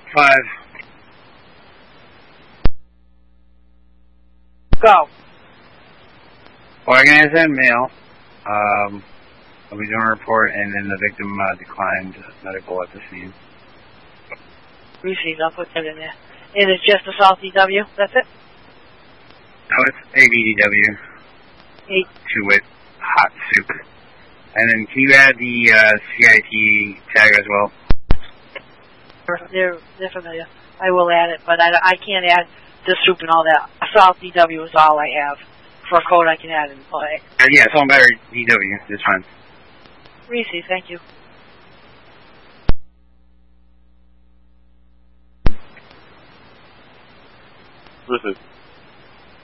5. Go. Organized mail. I'll be doing a report, and then the victim declined medical at the scene. Received. I'll put that in there. And it's just assault DW? That's it? No, it's ABDW. 8. To it. Hot soup. And then can you add the CIT tag as well? They're familiar. I will add it, but I can't add the soup and all that. Assault DW is all I have. For a code I can add and play. Yeah, it's on battery DW. It's fine. Reese, thank you. Listen.